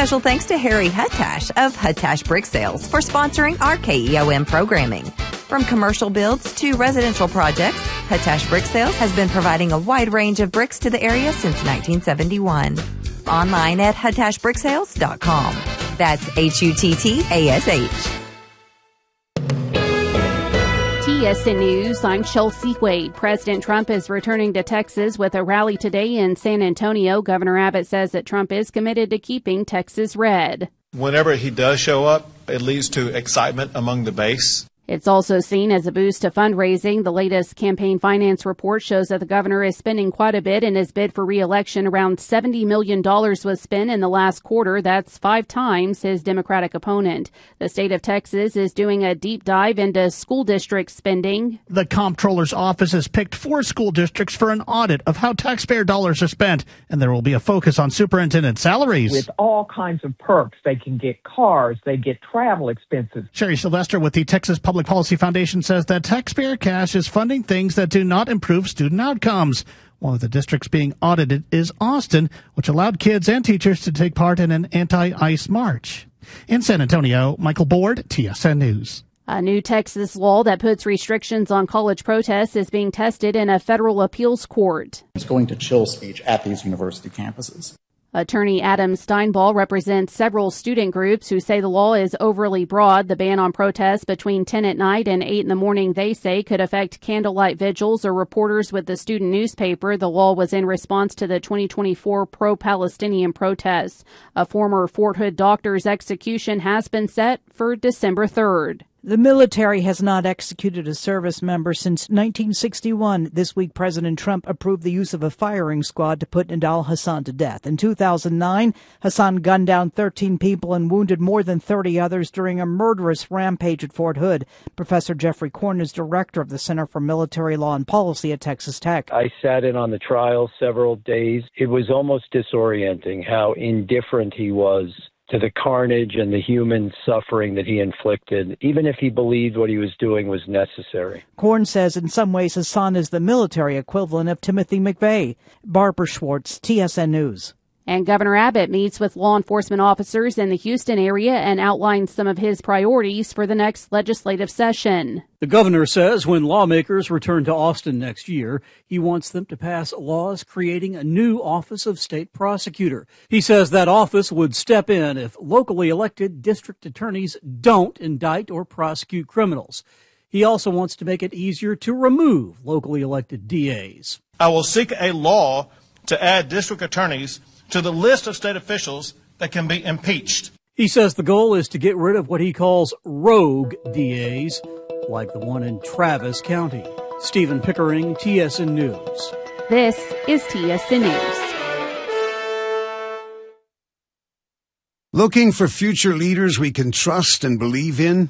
Special thanks to Harry Huttash of Huttash Brick Sales for sponsoring our KEOM programming. From commercial builds to residential projects, Huttash Brick Sales has been providing a wide range of bricks to the area since 1971. Online at huttashbricksales.com. That's HUTTASH. TSN News, I'm Chelsea Wade. President Trump is returning to Texas with a rally today in San Antonio. Governor Abbott says that Trump is committed to keeping Texas red. Whenever he does show up, it leads to excitement among the base. It's also seen as a boost to fundraising. The latest campaign finance report shows that the governor is spending quite a bit in his bid for re-election. Around $70 million was spent in the last quarter. That's 5 times his Democratic opponent. The state of Texas is doing a deep dive into school district spending. The comptroller's office has picked 4 school districts for an audit of how taxpayer dollars are spent, and there will be a focus on superintendent salaries. With all kinds of perks, they can get cars, they get travel expenses. Sherry Sylvester with the Texas Public Policy Foundation says that taxpayer cash is funding things that do not improve student outcomes. One of the districts being audited is Austin, which allowed kids and teachers to take part in an anti-ICE march. In San Antonio, Michael Board, TSN News. A new Texas law that puts restrictions on college protests is being tested in a federal appeals court. It's going to chill speech at these university campuses. Attorney Adam Steinball represents several student groups who say the law is overly broad. The ban on protests between 10 at night and 8 in the morning, they say, could affect candlelight vigils or reporters with the student newspaper. The law was in response to the 2024 pro-Palestinian protests. A former Fort Hood doctor's execution has been set for December 3rd. The military has not executed a service member since 1961. This week, President Trump approved the use of a firing squad to put Nidal Hasan to death. In 2009, Hasan gunned down 13 people and wounded more than 30 others during a murderous rampage at Fort Hood. Professor Jeffrey Korn is director of the Center for Military Law and Policy at Texas Tech. I sat in on the trial several days. It was almost disorienting how indifferent he was to the carnage and the human suffering that he inflicted, even if he believed what he was doing was necessary. Korn says in some ways Hasan is the military equivalent of Timothy McVeigh. Barbara Schwartz, TSN News. And Governor Abbott meets with law enforcement officers in the Houston area and outlines some of his priorities for the next legislative session. The governor says when lawmakers return to Austin next year, he wants them to pass laws creating a new Office of State Prosecutor. He says that office would step in if locally elected district attorneys don't indict or prosecute criminals. He also wants to make it easier to remove locally elected DAs. I will seek a law to add district attorneys to the list of state officials that can be impeached. He says the goal is to get rid of what he calls rogue DAs, like the one in Travis County. Stephen Pickering, TSN News. This is TSN News. Looking for future leaders we can trust and believe in?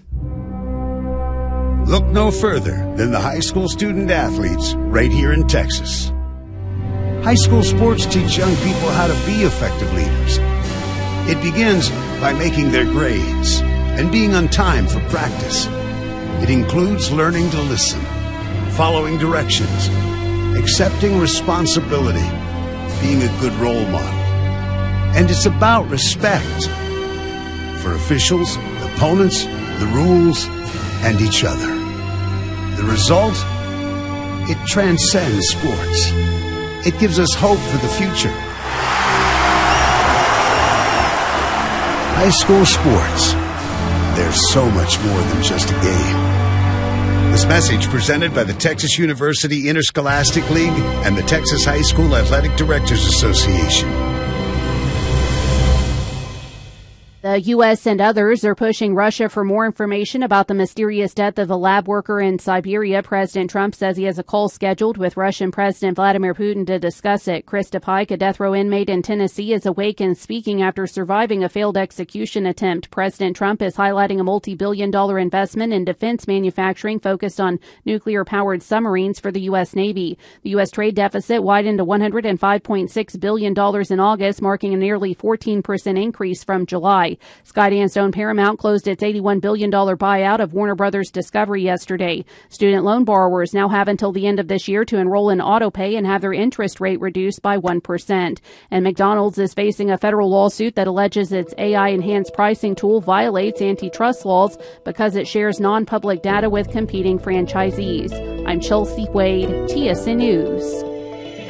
Look no further than the high school student athletes right here in Texas. High school sports teach young people how to be effective leaders. It begins by making their grades and being on time for practice. It includes learning to listen, following directions, accepting responsibility, being a good role model. And it's about respect for officials, opponents, the rules, and each other. The result? It transcends sports. It gives us hope for the future. High school sports. There's so much more than just a game. This message presented by the Texas University Interscholastic League and the Texas High School Athletic Directors Association. The U.S. and others are pushing Russia for more information about the mysterious death of a lab worker in Siberia. President Trump says he has a call scheduled with Russian President Vladimir Putin to discuss it. Krista Pike, a death row inmate in Tennessee, is awake and speaking after surviving a failed execution attempt. President Trump is highlighting a multi-billion-dollar investment in defense manufacturing focused on nuclear-powered submarines for the U.S. Navy. The U.S. trade deficit widened to $105.6 billion in August, marking a nearly 14% increase from July. Skydance-owned Paramount closed its $81 billion buyout of Warner Brothers Discovery yesterday. Student loan borrowers now have until the end of this year to enroll in autopay and have their interest rate reduced by 1%. And McDonald's is facing a federal lawsuit that alleges its AI-enhanced pricing tool violates antitrust laws because it shares non-public data with competing franchisees. I'm Chelsea Wade, TSN News.